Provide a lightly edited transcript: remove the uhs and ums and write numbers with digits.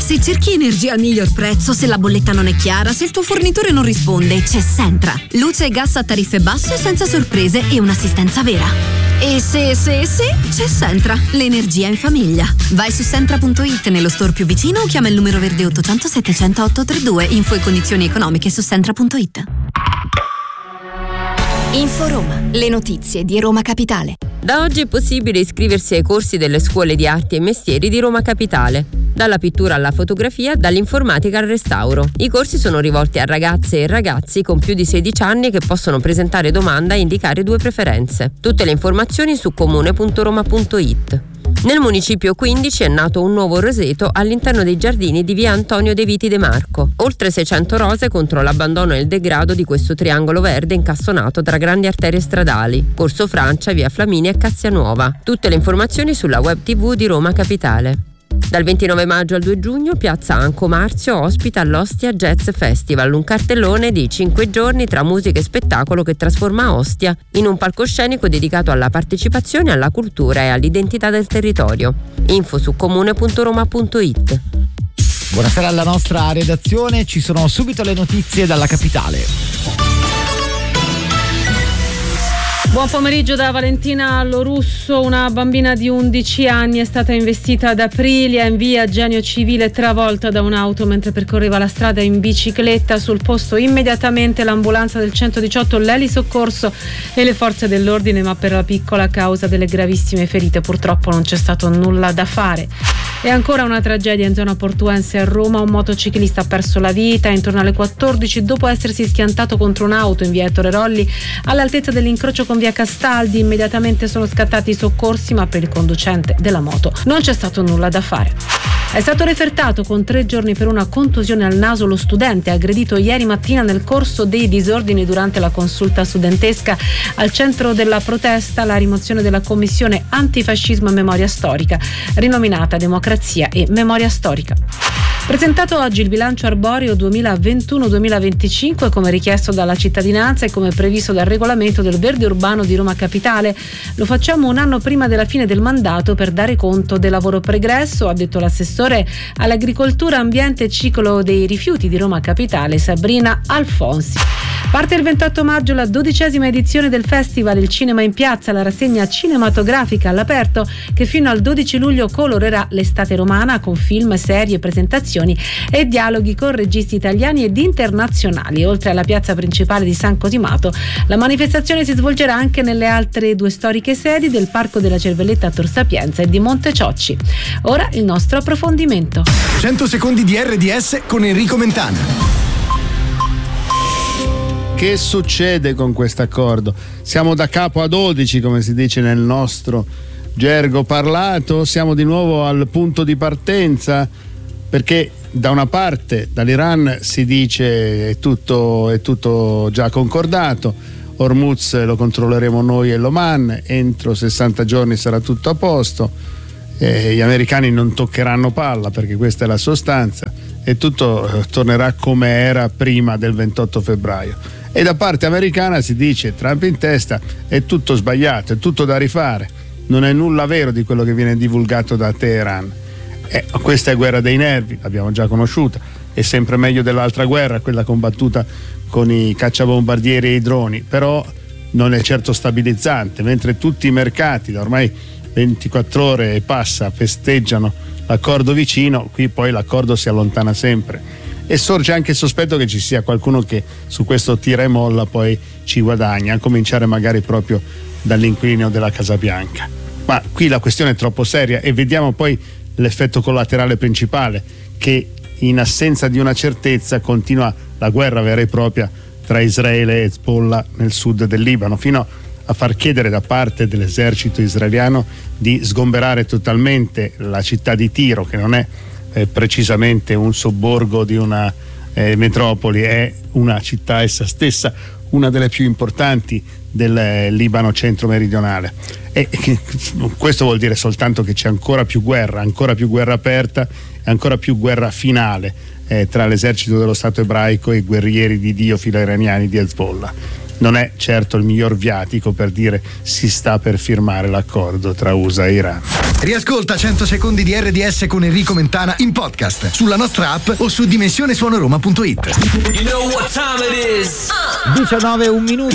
Se cerchi energia al miglior prezzo, se la bolletta non è chiara, se il tuo fornitore non risponde, c'è Sentra. Luce e gas a tariffe basse senza sorprese e un'assistenza vera. E se, c'è Sentra, l'energia in famiglia. Vai su Sentra.it nello store più vicino o chiama il numero verde 800 700 832. Info e condizioni economiche su Sentra.it. Info Roma, le notizie di Roma Capitale. Da oggi è possibile iscriversi ai corsi delle scuole di arti e mestieri di Roma Capitale, dalla pittura alla fotografia, dall'informatica al restauro. I corsi sono rivolti a ragazze e ragazzi con più di 16 anni che possono presentare domanda e indicare 2 preferenze. Tutte le informazioni su comune.roma.it. Nel municipio 15 è nato un nuovo roseto all'interno dei giardini di via Antonio De Viti De Marco. Oltre 600 rose contro l'abbandono e il degrado di questo triangolo verde incastonato tra grandi arterie stradali. Corso Francia, via Flaminia e Cassia Nuova. Tutte le informazioni sulla web TV di Roma Capitale. Dal 29 maggio al 2 giugno Piazza Anco Marzio ospita l'Ostia Jazz Festival, un cartellone di 5 giorni tra musica e spettacolo che trasforma Ostia in un palcoscenico dedicato alla partecipazione, alla cultura e all'identità del territorio. Info su comune.roma.it. Buonasera alla nostra redazione, ci sono subito le notizie dalla capitale. Buon pomeriggio da Valentina Lorusso. Una bambina di 11 anni è stata investita ad Aprilia in via Genio Civile, travolta da un'auto mentre percorreva la strada in bicicletta. Sul posto immediatamente l'ambulanza del 118, l'elisoccorso e le forze dell'ordine, ma per la piccola, a causa delle gravissime ferite, purtroppo non c'è stato nulla da fare. E ancora una tragedia in zona portuense a Roma. Un motociclista ha perso la vita intorno alle 14 dopo essersi schiantato contro un'auto in via Ettore Rolli all'altezza dell'incrocio con via Castaldi. Immediatamente sono scattati i soccorsi, ma per il conducente della moto non c'è stato nulla da fare. È stato refertato con 3 giorni per una contusione al naso lo studente aggredito ieri mattina nel corso dei disordini durante la consulta studentesca. Al centro della protesta la rimozione della commissione antifascismo e memoria storica, rinominata Democrazia e Memoria Storica. Presentato oggi il bilancio arboreo 2021-2025 come richiesto dalla cittadinanza e come previsto dal regolamento del verde urbano di Roma Capitale. Lo facciamo un anno prima della fine del mandato per dare conto del lavoro pregresso, ha detto l'assessore all'agricoltura, ambiente e ciclo dei rifiuti di Roma Capitale Sabrina Alfonsi. Parte il 28 maggio la 12ª edizione del Festival Il Cinema in Piazza, la rassegna cinematografica all'aperto che fino al 12 luglio colorerà l'estate romana con film, serie, presentazioni e dialoghi con registi italiani ed internazionali. Oltre alla piazza principale di San Cosimato, la manifestazione si svolgerà anche nelle altre 2 storiche sedi del Parco della Cervelletta a Tor Sapienza e di Monte Ciocci. Ora il nostro approfondimento. 100 secondi di RDS con Enrico Mentana. Che succede con questo accordo? Siamo da capo a 12, come si dice nel nostro gergo parlato, siamo di nuovo al punto di partenza, perché da una parte dall'Iran si dice è tutto già concordato, Hormuz lo controlleremo noi e l'Oman, entro 60 giorni sarà tutto a posto, gli americani non toccheranno palla perché questa è la sostanza e tutto tornerà come era prima del 28 febbraio. E da parte americana si dice, Trump in testa, è tutto sbagliato, è tutto da rifare, non è nulla vero di quello che viene divulgato da Teheran. Questa è guerra dei nervi, l'abbiamo già conosciuta, è sempre meglio dell'altra guerra, quella combattuta con i cacciabombardieri e i droni, però non è certo stabilizzante. Mentre tutti i mercati da ormai 24 ore e passa festeggiano l'accordo vicino, qui poi l'accordo si allontana sempre e sorge anche il sospetto che ci sia qualcuno che su questo tira e molla poi ci guadagna, a cominciare magari proprio dall'inquilino della Casa Bianca. Ma qui la questione è troppo seria e vediamo poi l'effetto collaterale principale, che in assenza di una certezza continua la guerra vera e propria tra Israele e Hezbollah nel sud del Libano, fino a far chiedere da parte dell'esercito israeliano di sgomberare totalmente la città di Tiro, che non è precisamente un sobborgo di una metropoli, è una città essa stessa, una delle più importanti del Libano centro-meridionale. E questo vuol dire soltanto che c'è ancora più guerra aperta e ancora più guerra finale tra l'esercito dello Stato ebraico e i guerrieri di Dio filo-iraniani di Hezbollah. non è certo il miglior viatico per dire si sta per firmare l'accordo tra USA e Iran. Riascolta 100 secondi di RDS con Enrico Mentana in podcast sulla nostra app o su dimensionesuonoroma.it. 19:01.